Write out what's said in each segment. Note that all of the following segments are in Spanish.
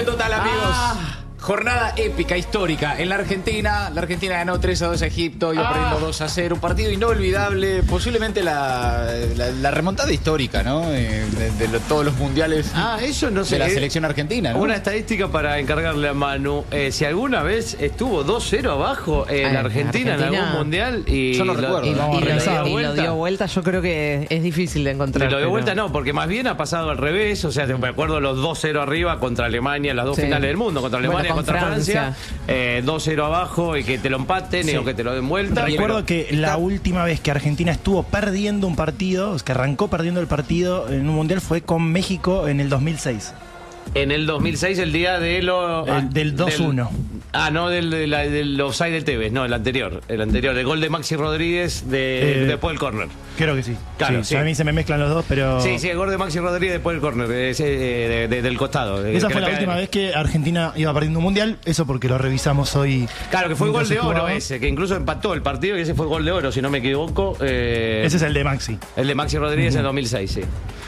total, amigos. Jornada épica, histórica. En la Argentina ganó 3-2 a Egipto, iba perdiendo 2-0. Un partido inolvidable, posiblemente la remontada histórica, ¿no? Todos los mundiales eso no sé, de la selección argentina, ¿no? Una estadística para encargarle a Manu. Si alguna vez estuvo 2-0 abajo en Argentina en algún mundial y yo no recuerdo. Y lo dio vuelta, yo creo que es difícil de encontrar. Lo dio vuelta no, porque más bien ha pasado al revés. O sea, me acuerdo los 2-0 arriba contra Alemania, las dos finales del mundo, contra Alemania contra Francia, 2-0 abajo y que te lo empaten o que te lo den vuelta. Recuerdo que la última vez que Argentina estuvo perdiendo un partido, que arrancó perdiendo el partido en un mundial, fue con México en el 2006. En el 2006, el día de del 2-1. No, del offside del Tevez, no, el anterior, el gol de Maxi Rodríguez después del córner. Creo que sí. Claro, sí. A mí se me mezclan los dos, pero... Sí, el gol de Maxi Rodríguez después del córner, del costado. Esa fue la última vez que Argentina iba perdiendo un mundial, eso porque lo revisamos hoy. Claro, que fue el gol de oro ese, que incluso empató el partido y ese fue el gol de oro, si no me equivoco. Ese es el de Maxi. El de Maxi Rodríguez en 2006, sí.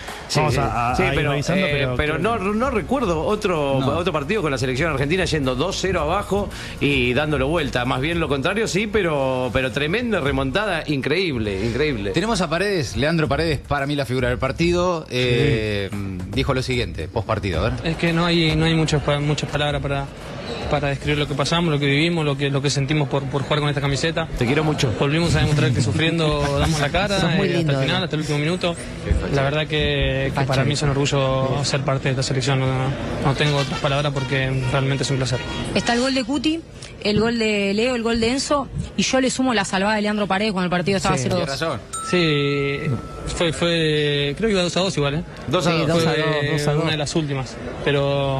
Pero no recuerdo otro partido con la selección argentina yendo 2-0 abajo y dándolo vuelta. Más bien lo contrario, sí, pero tremenda remontada, increíble. Tenemos a Paredes, Leandro Paredes, para mí la figura del partido. Dijo lo siguiente, post partido, a ver. Es que no hay muchas palabras para describir lo que pasamos, lo que vivimos, lo que sentimos por jugar con esta camiseta. Te quiero mucho. Volvimos a demostrar que sufriendo damos la cara hasta el final, hasta el último minuto. La verdad que para mí es un orgullo ser parte de esta selección. No tengo otras palabras porque realmente es un placer. Está el gol de Cuti, el gol de Leo, el gol de Enzo, y yo le sumo la salvada de Leandro Paredes cuando el partido estaba 0-2. Tienes razón. Sí, fue creo que iba 2-2 igual, 2-2. Fue una de las últimas, pero...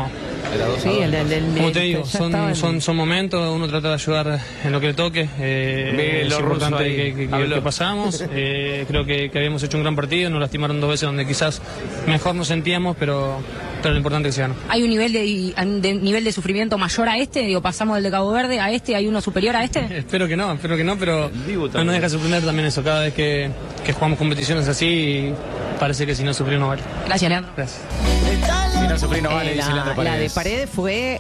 Como te digo, son momentos, uno trata de ayudar en lo que le toque. Es importante que pasamos. Creo que habíamos hecho un gran partido, nos lastimaron 2 veces donde quizás mejor nos sentíamos, pero lo importante es que se ganó. ¿Hay un nivel de sufrimiento mayor a este? Digo, pasamos del de Cabo Verde a este, ¿hay uno superior a este? Espero que no, pero no nos deja sorprender también eso. Cada vez que jugamos competiciones así, parece que si no sufrir no vale. Gracias, Leandro. Gracias. Si no sufrir no vale, dice Leandro Paredes. La de Paredes fue,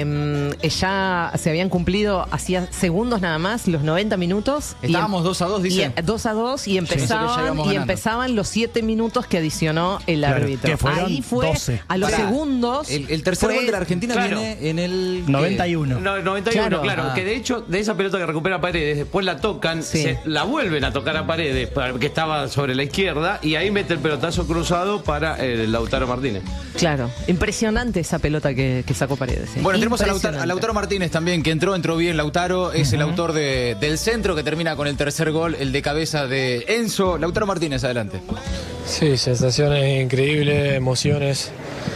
ya se habían cumplido hacía segundos nada más, los 90 minutos. Estábamos 2-2, dice. 2-2 y empezaban los 7 minutos que adicionó el árbitro. Que fueron ahí fue 12. a los segundos. El tercer gol de la Argentina viene en el 91. 91, claro. Que de hecho, de esa pelota que recupera Paredes, después la tocan, la vuelven a tocar a Paredes, que estaba sobre la izquierda, y ahí mete el pelotazo cruzado para el Lautaro Martínez. Claro, impresionante esa pelota que sacó Paredes. Bueno, tenemos a Lautaro Martínez también, que entró bien Lautaro, es el autor del centro que termina con el tercer gol, el de cabeza de Enzo. Lautaro Martínez, adelante. Sí, sensaciones increíbles, emociones.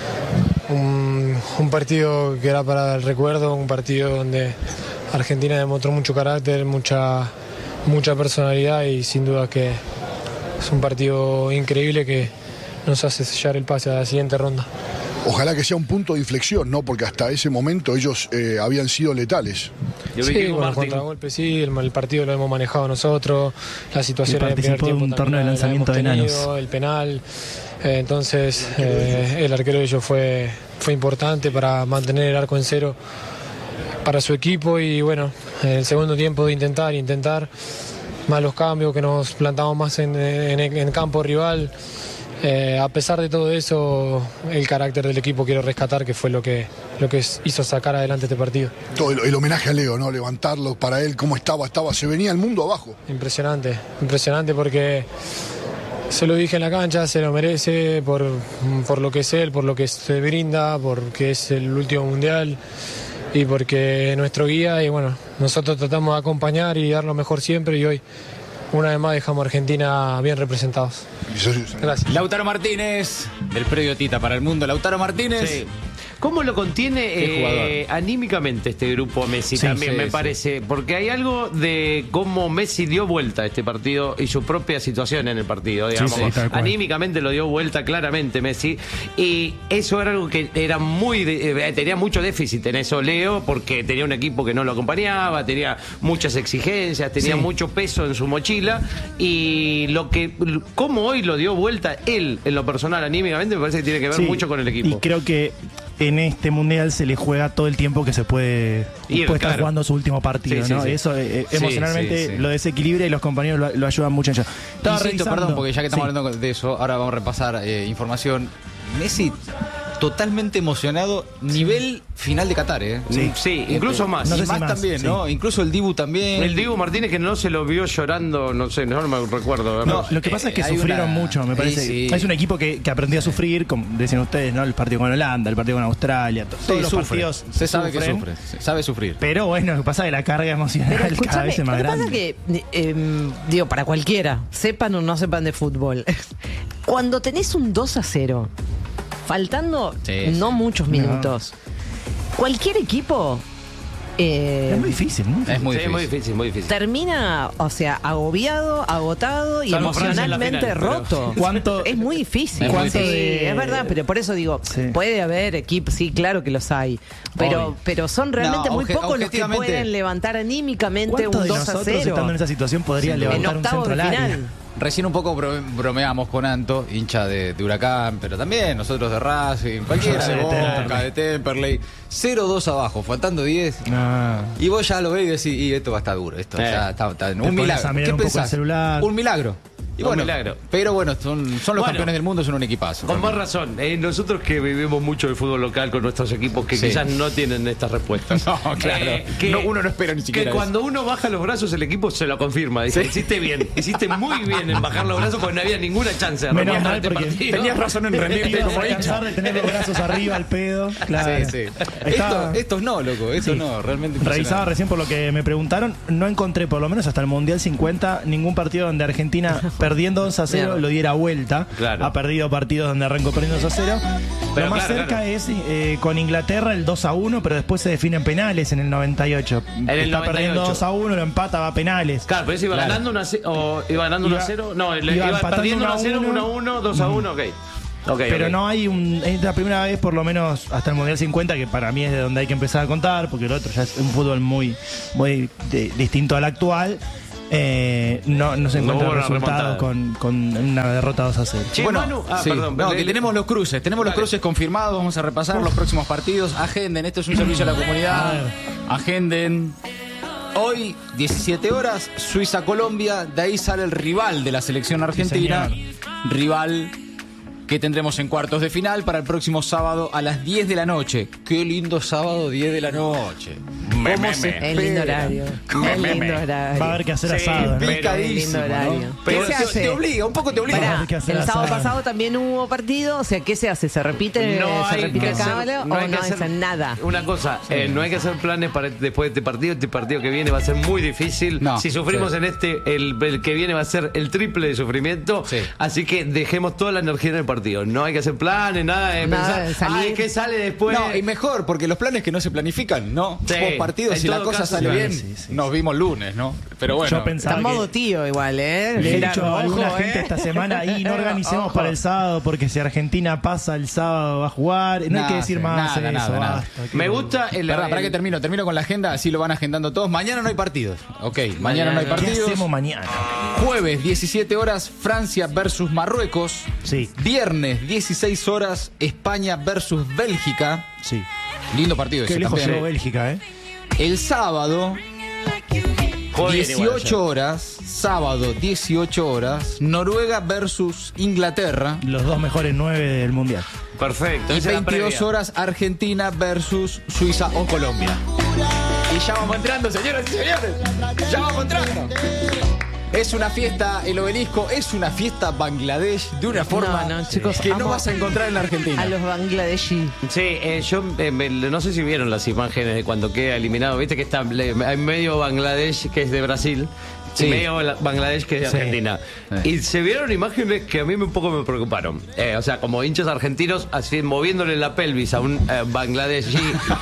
Un partido que era para el recuerdo, un partido donde Argentina demostró mucho carácter, mucha personalidad y sin duda que es un partido increíble que nos hace sellar el pase a la siguiente ronda. Ojalá que sea un punto de inflexión, ¿no? Porque hasta ese momento ellos habían sido letales. Sí, con el contragolpe sí, el partido lo hemos manejado nosotros, la situación en el primer tiempo un torneo de lanzamiento de enanos. El penal, entonces el arquero de ellos fue importante para mantener el arco en cero para su equipo y bueno, en el segundo tiempo de intentar, más los cambios que nos plantamos más en campo rival. A pesar de todo eso, el carácter del equipo quiero rescatar, que fue lo que hizo sacar adelante este partido. Todo el homenaje a Leo, ¿no? Levantarlo para él, cómo estaba, se venía el mundo abajo. Impresionante porque se lo dije en la cancha, se lo merece por lo que es él, por lo que se brinda, porque es el último mundial y porque es nuestro guía y bueno, nosotros tratamos de acompañar y dar lo mejor siempre y hoy una vez más dejamos a Argentina bien representados. Gracias. Lautaro Martínez, del predio Tita para el mundo. Lautaro Martínez. Sí. ¿Cómo lo contiene anímicamente este grupo Messi también, me parece? Porque hay algo de cómo Messi dio vuelta a este partido y su propia situación en el partido, digamos. Anímicamente lo dio vuelta claramente Messi. Y eso era algo que era tenía mucho déficit en eso Leo, porque tenía un equipo que no lo acompañaba, tenía muchas exigencias, tenía mucho peso en su mochila. Y cómo hoy lo dio vuelta él, en lo personal, anímicamente, me parece que tiene que ver mucho con el equipo. Y creo que en este mundial se le juega todo el tiempo que se puede estar jugando su último partido, ¿no? Eso emocionalmente lo desequilibra y los compañeros lo ayudan mucho. Estaba revisando, perdón, porque ya que estamos hablando de eso, ahora vamos a repasar información. Messi totalmente emocionado, nivel final de Qatar, ¿eh? Sí, incluso más. No sé si más también, ¿no? Incluso el Dibu también. El Dibu Martínez, que no se lo vio llorando, no sé, no me recuerdo. No, lo que pasa es que sufrieron mucho, me parece. Es un equipo que aprendió a sufrir, como decían ustedes, ¿no? El partido con Holanda, el partido con Australia, todos los partidos. Se sabe que sufre, se sabe sufrir. Pero bueno, lo que pasa es que la carga emocional cada vez es más grande. Lo que pasa es que, digo, para cualquiera, sepan o no sepan de fútbol, cuando tenés un 2-0, faltando no muchos minutos, cualquier equipo es muy difícil, ¿no? Es muy difícil. Termina, o sea, agobiado, agotado y emocionalmente roto. Es muy difícil. Es verdad, pero por eso digo, puede haber equipos, sí, claro que los hay, pero son realmente muy pocos los que pueden levantar anímicamente un 2-0. Nosotros, estando en esa situación, podría levantar un centro al área. Recién un poco bromeamos con Anto, hincha de Huracán, pero también nosotros de Racing, cualquiera de Boca, de Temperley. 0-2 abajo, faltando 10. Y vos ya lo ves y decís, y esto va a estar duro. Esto ya está un milagro. ¿Qué pensás? Un milagro. Y bueno, pero bueno, son los campeones del mundo, son un equipazo. Con más razón, nosotros que vivimos mucho el fútbol local con nuestros equipos que quizás no tienen estas respuestas. No, claro. Uno no espera ni siquiera. Que cuando uno baja los brazos, el equipo se lo confirma. Dice, hiciste bien, hiciste muy bien en bajar los brazos porque no había ninguna chance de remontar este partido. Tenías razón en rendirte como hincha. De tener los brazos arriba al pedo. Claro. Estos no, loco, no, realmente. Revisaba recién por lo que me preguntaron, no encontré, por lo menos hasta el Mundial 50, ningún partido donde Argentina perdiendo 2-0 lo diera vuelta. Ha perdido partidos donde arrancó perdiendo 2-0. Lo más cerca es con Inglaterra el 2-1, pero después se definen penales en el 98. Está perdiendo 2-1, lo empata, va a penales. Claro, pero iba ganando 1-0. No, iba perdiendo 1-0, 1-1, 2-1, pero no hay es la primera vez, por lo menos hasta el Mundial 50, que para mí es de donde hay que empezar a contar, porque el otro ya es un fútbol muy distinto al actual. No se encuentra resultado con una derrota 2-0. Bueno, que tenemos los cruces. Tenemos los cruces confirmados. Vamos a repasar los próximos partidos. Agenden, esto es un servicio a la comunidad. Agenden. Hoy, 17 horas, Suiza-Colombia. De ahí sale el rival de la selección argentina. Rival que tendremos en cuartos de final para el próximo sábado a las 10 de la noche. Qué lindo sábado, 10 de la noche. Es lindo horario. Va a haber que hacer asado. Picadísimo, ¿no? Pero te obliga, un poco te obliga. El sábado pasado también hubo partido, o sea, ¿qué se hace? ¿Se repite cábala o no hacen nada? Una cosa, no hay que hacer planes para después de este partido que viene va a ser muy difícil. Si sufrimos en el que viene va a ser el triple de sufrimiento, así que dejemos toda la energía en el partido. No hay que hacer planes, nada de pensar, ¿qué sale después? No, y mejor, porque los planes que no se planifican, ¿no? Partidos, si la cosa sale bien, nos vimos lunes, ¿no? Pero bueno. Yo pensaba está modo tío igual, De hecho, alguna gente esta semana no organicemos para el sábado, porque si Argentina pasa el sábado va a jugar. No hay que decir más de eso. Nada. Me gusta para que termino con la agenda, así lo van agendando todos. Mañana no hay partidos. Mañana no hay partidos. ¿Qué hacemos mañana? Jueves, 17 horas, Francia versus Marruecos. Viernes, 16 horas, España versus Bélgica. Lindo partido. Qué lejos llegó Bélgica, El sábado, 18 horas, Noruega versus Inglaterra. Los dos mejores 9 del Mundial. Perfecto. Y 22 horas, Argentina versus Suiza o Colombia. Y ya vamos entrando, señoras y señores. Ya vamos entrando. Es una fiesta, el obelisco es una fiesta Bangladesh de una forma chicos, que no vas a encontrar en la Argentina. A los bangladeshi. Sí, yo no sé si vieron las imágenes de cuando queda eliminado. Viste que está hay medio Bangladesh que es de Brasil. Y medio Bangladesh que es de Argentina. Y se vieron imágenes que a mí un poco me preocuparon. O sea, como hinchas argentinos así moviéndole la pelvis a un bangladesí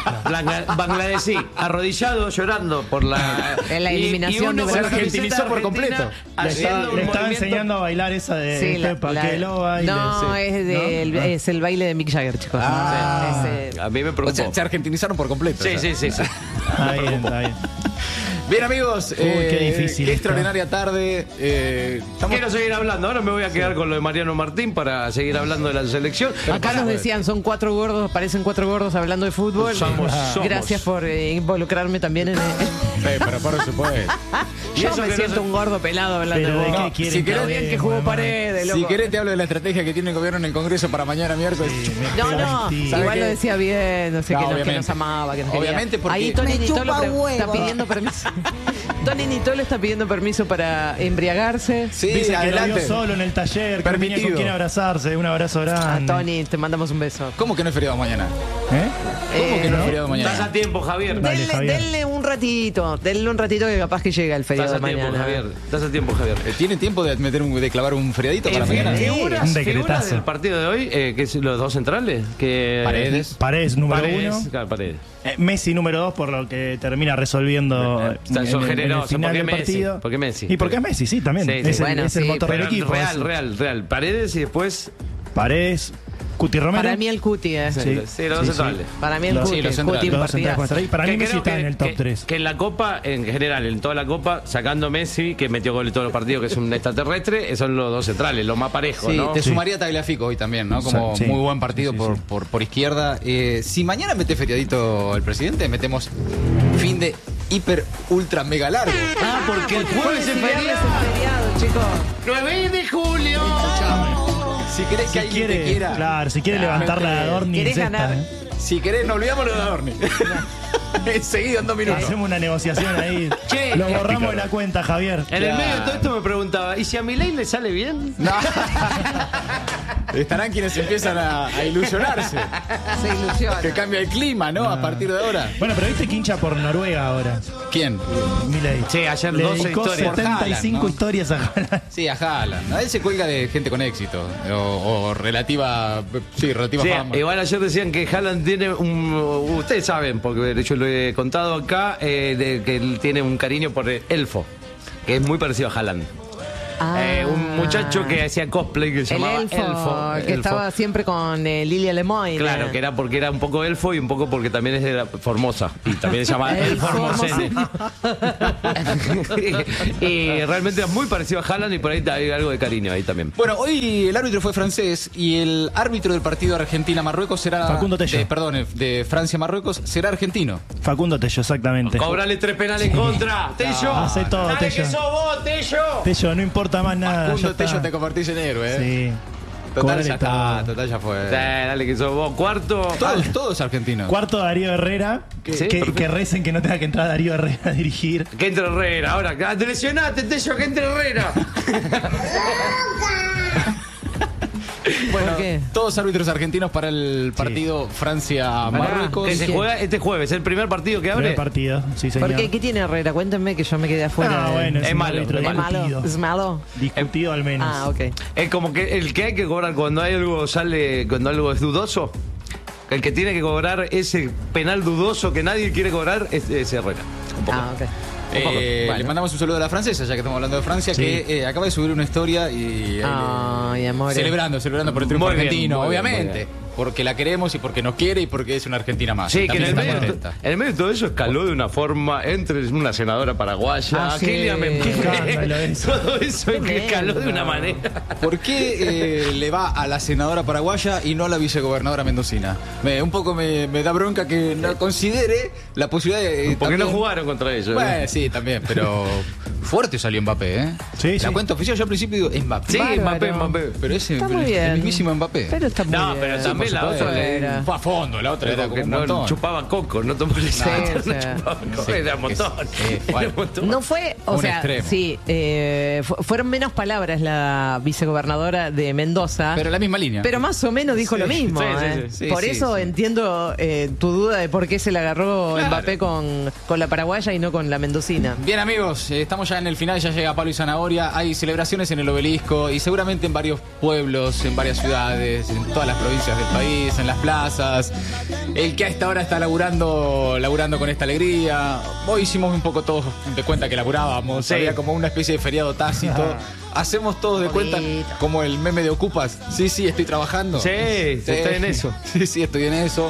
arrodillado llorando por la eliminación. Se argentinizó por completo. Le estaba enseñando a bailar esa de Pepa, que lo baile. Es el baile de Mick Jagger, chicos. A mí me preocupó. Se argentinizaron por completo. Sí. Está bien. Bien, amigos, qué difícil. Qué extraordinaria tarde. Quiero seguir hablando. Ahora me voy a quedar con lo de Mariano Martín para seguir hablando de la selección. Acá nos decían, son 4 gordos, parecen 4 gordos hablando de fútbol. Gracias por involucrarme también en pero por supuesto. Yo me siento un gordo pelado hablando de qué quieren. Si querés bien que jugó Paredes, loco. Si querés te hablo de la estrategia que tiene el gobierno en el Congreso para mañana miércoles. No, igual lo decía bien, no sé que nos amaba, que nos quería. Obviamente porque ahí Tony Nitolo está pidiendo permiso. Tony Nitolo está pidiendo permiso para embriagarse. Sí, dice que lo vio solo en el taller, que tenía con quien abrazarse, un abrazo grande. Tony, te mandamos un beso. ¿Cómo que no es feriado mañana? ¿Cómo que no es feriado mañana? Estás a tiempo, Javier. Denle un ratito que capaz que llega el feriado de mañana. Estás a tiempo, Javier. ¿Tiene tiempo de clavar un feriadito para mañana? ¿Figuras del partido de hoy? Que es los dos centrales. Paredes número 1. Claro, Paredes. Messi número 2, por lo que termina resolviendo son generosos. el final del partido. Porque Messi. Y porque es Messi, sí, también. Es el motor del equipo. Real. Paredes y después... Paredes, Cuti Romero. Para mí el Cuti Sí, los dos centrales. Para mí el Cuti. Para mí Messi está en el top 3. Que en la Copa, en general, en toda la Copa, sacando Messi, que metió gol en todos los partidos, que es un extraterrestre, son los dos centrales, los más parejos, ¿no? Te sumaría Tagliafico hoy también, ¿no? Como muy buen partido por izquierda. Si mañana mete feriadito el presidente, metemos fin de hiper ultra mega largo. Porque el jueves es feriado, chicos. 9 de julio. Si querés que alguien te quiera. Claro, si quieres levantar la de Adorni. ¿Querés ganar? Si querés, no olvidamos lo de Adorni. Enseguida en 2 minutos. Hacemos una negociación ahí. Lo borramos de la cuenta, Javier. En el medio de todo esto me preguntaba, ¿y si a Milei le sale bien? No. Estarán quienes empiezan a ilusionarse. Se ilusiona. Que cambia el clima, ¿no? A partir de ahora. Bueno, pero viste que hincha por Noruega ahora. ¿Quién? Milei. Sí, ayer le 12 dedicó historias. 75 ¿no? historias a Haaland. Sí, a Haaland. A él se cuelga de gente con éxito. O relativa fama. Igual ayer decían que Haaland tiene ustedes saben, porque yo lo he contado acá, que él tiene un cariño por Elfo, que es muy parecido a Haaland. Un muchacho que hacía cosplay que se llamaba Elfo. Que estaba siempre con Lilia Lemoyne. Claro, que era porque era un poco elfo y un poco porque también es de la Formosa. Y también se llama El Formosene. Y realmente es muy parecido a Haaland y por ahí hay algo de cariño ahí también. Bueno, hoy el árbitro fue francés y el árbitro del partido Argentina-Marruecos será... Facundo Tello. De Francia-Marruecos será argentino. Facundo Tello, exactamente. Cóbrale 3 penales en contra. Tello. Hace todo, Dale Tello. que sos vos, Tello. Tello, no importa más nada. Facundo Tello, te convertís en héroe, Sí. Total ya está, total ya fue. Dale que sos vos. Cuarto. Todos argentinos. Cuarto, Darío Herrera. Que recen que no tenga que entrar Darío Herrera a dirigir. Que entre Herrera. Ahora, te lesionaste, Tello, que entre Herrera. Bueno, todos árbitros argentinos para el partido Francia-Marruecos. Que se juega este jueves, el primer partido que abre. Primer partido, sí, señor. ¿Por qué? ¿Qué tiene Herrera? Cuéntenme que yo me quedé afuera. Bueno, es malo. ¿Es malo? Discutido al menos. Ok. Es como que el que hay que cobrar cuando hay algo cuando algo es dudoso. El que tiene que cobrar ese penal dudoso que nadie quiere cobrar es Herrera. Un poco. Ok. Le mandamos un saludo a la francesa, ya que estamos hablando de Francia, que acaba de subir una historia y celebrando por el triunfo argentino, obviamente. Porque la queremos y porque nos quiere y porque es una Argentina más. Sí, que en el medio de todo eso escaló de una forma entre una senadora paraguaya, Kylian Mbappé, todo eso escaló de una manera. ¿Por qué le va a la senadora paraguaya y no a la vicegobernadora mendocina? Un poco me da bronca que no considere la posibilidad de... Porque no jugaron contra ellos. Bueno, sí, también, pero... Fuerte salió Mbappé, ¿eh? Sí, la cuenta oficial, yo al principio digo Mbappé. Sí, Mbappé. Pero ese el mismísimo Mbappé. Pero está muy bien. Pero también la otra fue a fondo, la otra era como un montón. No chupaba coco, no tomaba era un montón. No fue, o sea, sí, fueron menos palabras la vicegobernadora de Mendoza. Pero la misma línea. Pero más o menos dijo lo mismo. Por eso entiendo tu duda de por qué se le agarró Mbappé con la paraguaya y no con la mendocina. Bien, amigos, estamos ya en el final, ya llega Palo y Zanahoria. Hay celebraciones en el Obelisco y seguramente en varios pueblos, en varias ciudades, en todas las provincias del país, en las plazas. El que a esta hora está laburando con esta alegría. Hoy hicimos un poco todos de cuenta que laburábamos. Había como una especie de feriado tácito. Hacemos todos de cuenta como el meme de Ocupas. Sí, estoy trabajando. Sí, estoy en eso. Sí, estoy en eso.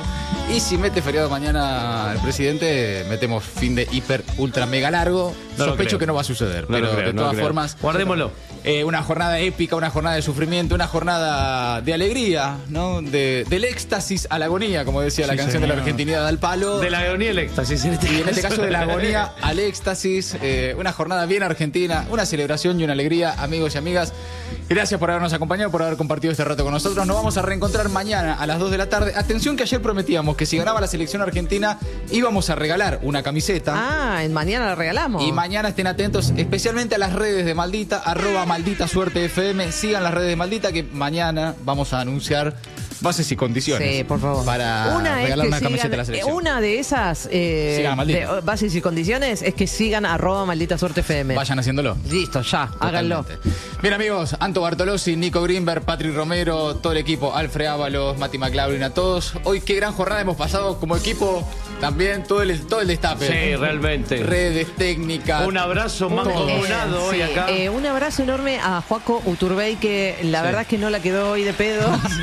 Y si mete feriado mañana el presidente, metemos fin de hiper, ultra, mega largo. Sospecho que no va a suceder, pero de todas formas... Guardémoslo. Una jornada épica, una jornada de sufrimiento, una jornada de alegría, ¿no? Del éxtasis a la agonía, como decía la canción de la argentinidad al palo. De la agonía al éxtasis. Y en este caso de la agonía al éxtasis. Una jornada bien argentina, una celebración y una alegría, amigos y amigas. Gracias por habernos acompañado, por haber compartido este rato con nosotros. Nos vamos a reencontrar mañana a las 2 de la tarde. Atención que ayer prometíamos que si ganaba la selección argentina íbamos a regalar una camiseta. Mañana la regalamos. Y mañana estén atentos especialmente a las redes de Maldita, @Maldita Suerte FM. Sigan las redes de Maldita que mañana vamos a anunciar bases y condiciones. Sí, por favor. Para regalar una camiseta a la selección. Una de esas bases y condiciones es que sigan @Maldita Suerte FM. Vayan haciéndolo. Listo, ya, háganlo. Bien, amigos, Anto Bartolozzi, Nico Greenberg, Patrick Romero, todo el equipo, Alfred Ábalos, Mati McLaurin, a todos. Hoy qué gran jornada hemos pasado como equipo. También todo el destape. Sí, realmente. Redes, técnicas. Un abrazo mancomunado hoy acá. Un abrazo enorme a Joaco Uturbey, que la verdad es que no la quedó hoy de pedo.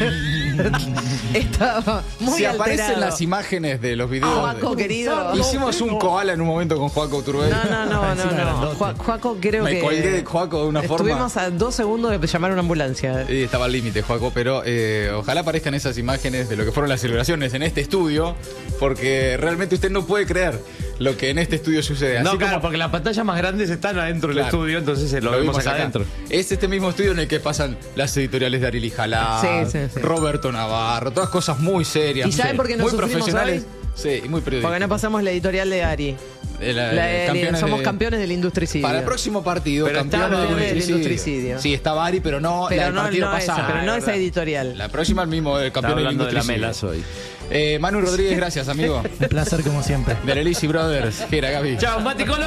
Estaba muy alterado. Aparecen las imágenes de los videos. Joaco, querido. Hicimos un koala en un momento con Joaco Uturbey. No. Joaco creo que... Me colgué de Joaco de una forma... Estuvimos a 2 segundos de llamar a una ambulancia. Sí, estaba al límite, Joaco, pero ojalá aparezcan esas imágenes de lo que fueron las celebraciones en este estudio, porque realmente usted no puede creer lo que en este estudio sucede. Así porque las pantallas más grandes están adentro del estudio, entonces lo vemos acá adentro. Es este mismo estudio en el que pasan las editoriales de Arely Jalá, Roberto Navarro, todas cosas muy serias. ¿Y saben por qué no muy profesionales? Hoy? Sí, y muy periodísticas. Porque no pasamos la editorial de Ari. Somos campeones del industricidio. Para el próximo partido, campeones del industricidio. Sí, estaba Ari, pero no la del partido pasado. Pero no esa editorial. La próxima, el mismo campeón del industricidio. De la Melas hoy. Manu Rodríguez, gracias, amigo. Un placer como siempre. De Lelisi Brothers, Gira, Gaby. Chao, Mati.